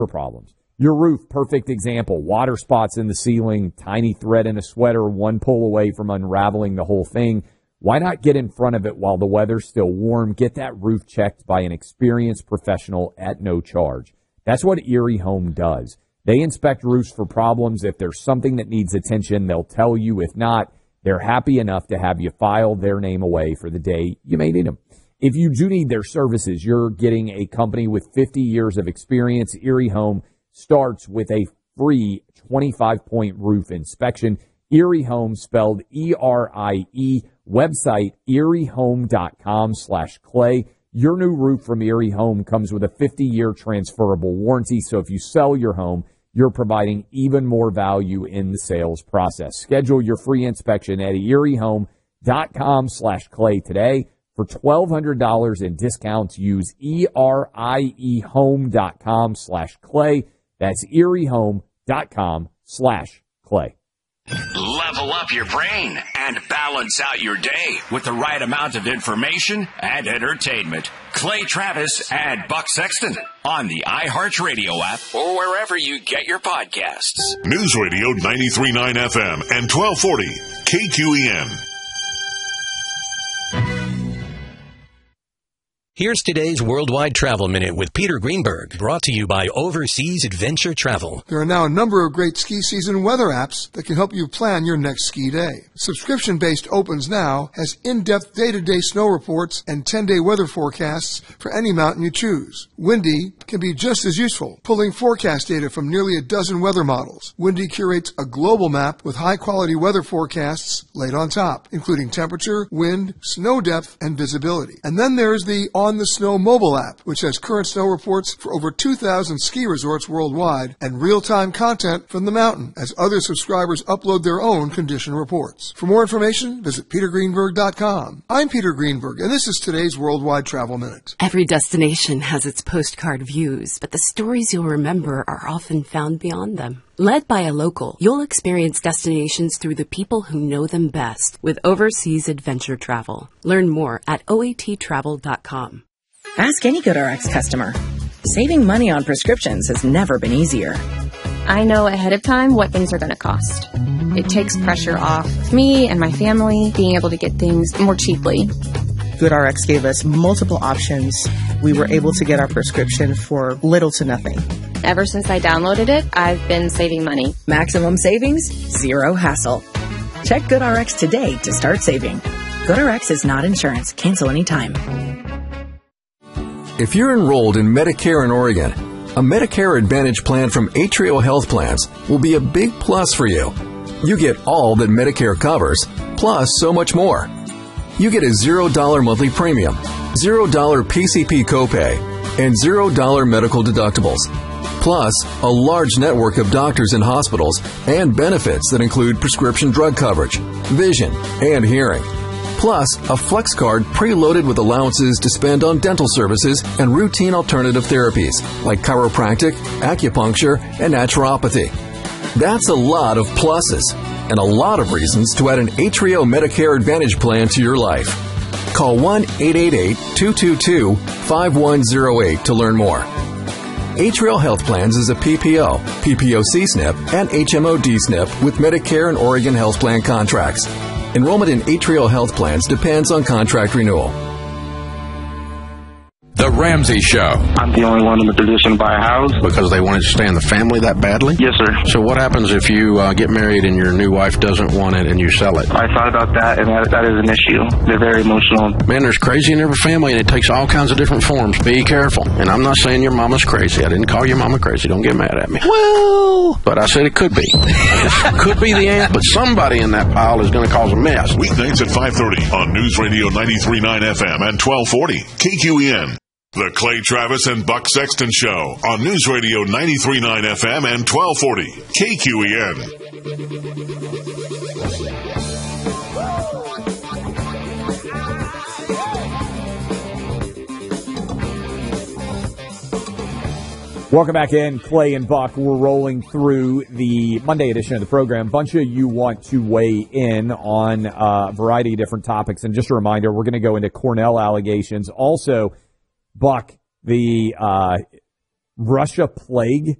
problems. Your roof, perfect example. Water spots in the ceiling, tiny thread in a sweater, one pull away from unraveling the whole thing. Why not get in front of it while the weather's still warm? Get that roof checked by an experienced professional at no charge. That's what Erie Home does. They inspect roofs for problems. If there's something that needs attention, they'll tell you. If not, they're happy enough to have you file their name away for the day you may need them. If you do need their services, you're getting a company with 50 years of experience. Erie Home starts with a free 25-point roof inspection. Erie Home, spelled E-R-I-E, website eriehome.com/clay. Your new roof from Erie Home comes with a 50-year transferable warranty, so if you sell your home, you're providing even more value in the sales process. Schedule your free inspection at eriehome.com/clay today. For $1,200 in discounts, use eriehome.com/clay. That's eriehome.com/clay. Level up your brain and balance out your day with the right amount of information and entertainment. Clay Travis and Buck Sexton on the iHeartRadio app or wherever you get your podcasts. News Radio 93.9 FM and 1240 KQEN. Here's today's Worldwide Travel Minute with Peter Greenberg, brought to you by Overseas Adventure Travel. There are now a number of great ski season weather apps that can help you plan your next ski day. Subscription-based Opens Now has in-depth day-to-day snow reports and 10-day weather forecasts for any mountain you choose. Windy can be just as useful, pulling forecast data from nearly a dozen weather models. Windy curates a global map with high-quality weather forecasts laid on top, including temperature, wind, snow depth, and visibility. And then there's the On the Snow mobile app, which has current snow reports for over 2,000 ski resorts worldwide and real-time content from the mountain as other subscribers upload their own condition reports. For more information, visit petergreenberg.com. I'm Peter Greenberg, and this is today's Worldwide Travel Minute. Every destination has its postcard views, but the stories you'll remember are often found beyond them. Led by a local, you'll experience destinations through the people who know them best with Overseas Adventure Travel. Learn more at oattravel.com. Ask any GoodRx customer. Saving money on prescriptions has never been easier. I know ahead of time what things are going to cost. It takes pressure off me and my family being able to get things more cheaply. GoodRx gave us multiple options. We were able to get our prescription for little to nothing. Ever since I downloaded it, I've been saving money. Maximum savings, zero hassle. Check GoodRx today to start saving. GoodRx is not insurance. Cancel anytime. If you're enrolled in Medicare in Oregon, a Medicare Advantage plan from Atrio Health Plans will be a big plus for you. You get all that Medicare covers, plus so much more. You get a $0 monthly premium, $0 PCP copay, and $0 medical deductibles. Plus, a large network of doctors and hospitals and benefits that include prescription drug coverage, vision, and hearing. Plus, a flex card preloaded with allowances to spend on dental services and routine alternative therapies like chiropractic, acupuncture, and naturopathy. That's a lot of pluses and a lot of reasons to add an Atrio Medicare Advantage plan to your life. Call 1-888-222-5108 to learn more. Atrio Health Plans is a PPO, PPO-C-SNP, and HMO-D-SNP with Medicare and Oregon Health Plan contracts. Enrollment in Atrio Health Plans depends on contract renewal. The Ramsey Show. I'm the only one in the position to buy a house. Because they wanted to stay in the family that badly? Yes, sir. So what happens if you get married and your new wife doesn't want it and you sell it? I thought about that, and that is an issue. They're very emotional. Man, there's crazy in every family, and it takes all kinds of different forms. Be careful. And I'm not saying your mama's crazy. I didn't call your mama crazy. Don't get mad at me. Well, but I said it could be. It could be the answer, but somebody in that pile is going to cause a mess. Weeknights at 5:30 on News Radio 93.9 FM and 1240 KQEN. The Clay Travis and Buck Sexton Show on News Radio 93.9 FM and 1240 KQEN. Welcome back in, Clay and Buck. We're rolling through the Monday edition of the program. A bunch of you want to weigh in on a variety of different topics. And just a reminder, we're going to go into Cornell allegations. Also, Buck, the Russia plague